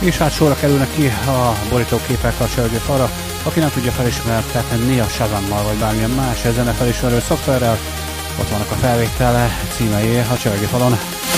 És hát sorra kerülnek ki a borítóképek a csörgő falra. Aki nem tudja felismertetni a Shazammal vagy bármilyen más zenefelismerő szoftverrel, ott vannak a felvétele címei a csörgő falon.